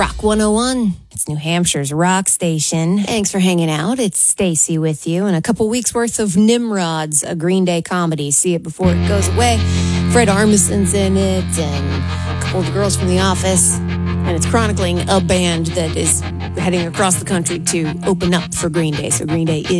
Rock 101. It's New Hampshire's rock station. Thanks for hanging out. It's Stacy with you. And a couple weeks worth of Nimrods, a Green Day comedy. See it before it goes away. Fred Armisen's in it and a couple of the girls from The Office. And it's chronicling a band that is heading across the country to open up for Green Day. So Green Day is